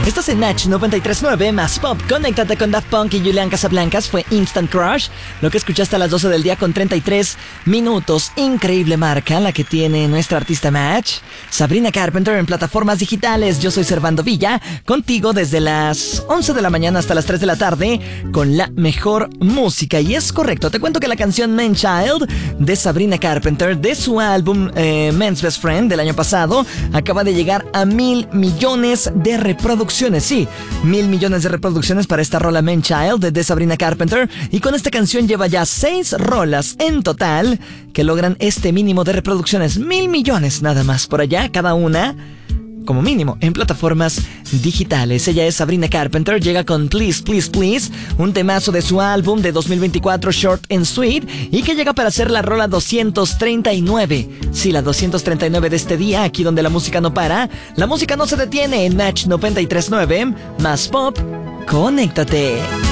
Estás en Natch 93.9 más Pop. Conéctate con Daft Punk y Julián Casablancas. Fue Instant Crush, lo que escuchaste a las 12 del día con 33 minutos. Increíble marca la que tiene nuestra artista Match. Sabrina Carpenter en plataformas digitales. Yo soy Servando Villa, contigo desde las 11 de la mañana hasta las 3 de la tarde con la mejor música. Y es correcto, te cuento que la canción Man Child de Sabrina Carpenter, de su álbum Man's Best Friend del año pasado, acaba de llegar a 1,000 millones de reproducciones. Sí, 1,000 millones de reproducciones para esta rola Man Child de Sabrina Carpenter. Y con esta canción lleva ya 6 rolas en total que logran este mínimo de reproducciones. 1,000 millones nada más por allá, cada una como mínimo en plataformas digitales. Ella es Sabrina Carpenter, llega con Please, Please, Please, un temazo de su álbum de 2024 Short and Sweet, y que llega para ser la rola 239. Sí, la 239 de este día, aquí donde la música no para, la música no se detiene en Natch 93.9 más Pop. Conéctate.